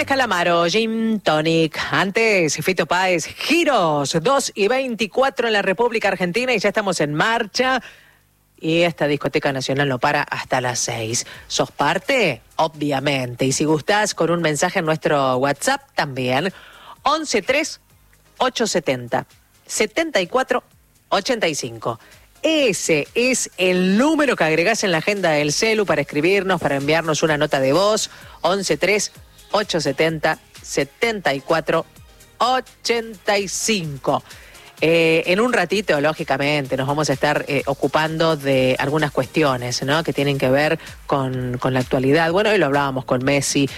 Calamaro, Gin Tonic. Antes, Fito Páez, Giros, 2:24 en la República Argentina y ya estamos en marcha. Y esta discoteca nacional no para hasta las 6. ¿Sos parte? Obviamente. Y si gustás, con un mensaje en nuestro WhatsApp también. 113870-7485. Ese es el número que agregás en la agenda del celu para escribirnos, para enviarnos una nota de voz. 113870-7485. En un ratito, lógicamente, nos vamos a estar ocupando de algunas cuestiones, ¿no?, que tienen que ver con la actualidad. Bueno, hoy lo hablábamos con Messi,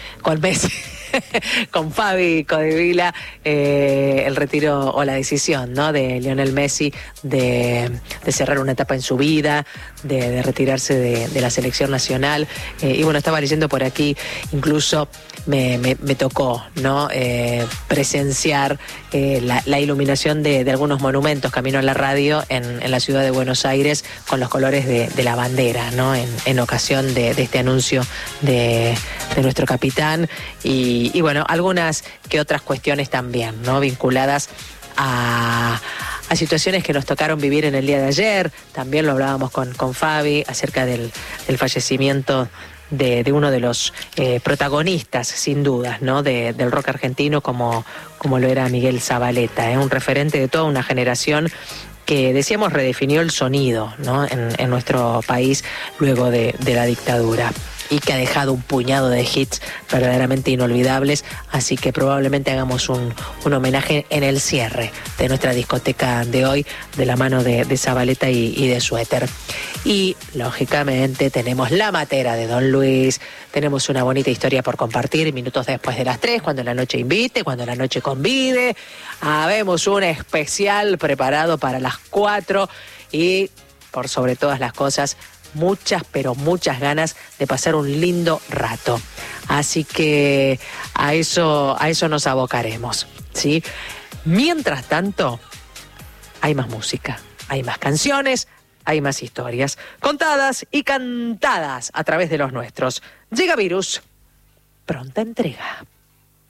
con Fabi Codevila, el retiro o la decisión, ¿no?, de Lionel Messi de cerrar una etapa en su vida, de retirarse de la selección nacional. Y bueno, estaba leyendo por aquí, incluso me tocó, ¿no?, presenciar la iluminación de algunos monumentos camino a la radio en la ciudad de Buenos Aires con los colores de la bandera, ¿no?, en ocasión de este anuncio de nuestro capitán y bueno, algunas que otras cuestiones también, ¿no?, vinculadas a situaciones que nos tocaron vivir en el día de ayer. También lo hablábamos con Fabi acerca del fallecimiento de uno de los protagonistas, sin dudas, ¿no?, del rock argentino, como lo era Miguel Zavaleta, un referente de toda una generación que, decíamos, redefinió el sonido, ¿no?, en nuestro país luego de la dictadura, y que ha dejado un puñado de hits verdaderamente inolvidables. Así que probablemente hagamos un homenaje en el cierre de nuestra discoteca de hoy, de la mano de Zavaleta y de Suéter. Y lógicamente tenemos la matera de Don Luis, tenemos una bonita historia por compartir minutos después de las 3, cuando la noche invite, cuando la noche convide. Habemos un especial preparado para las 4 y, por sobre todas las cosas, muchas, pero muchas ganas de pasar un lindo rato. Así que a eso nos abocaremos, ¿sí? Mientras tanto, hay más música, hay más canciones, hay más historias, contadas y cantadas a través de los nuestros. Llega Virus, pronta entrega.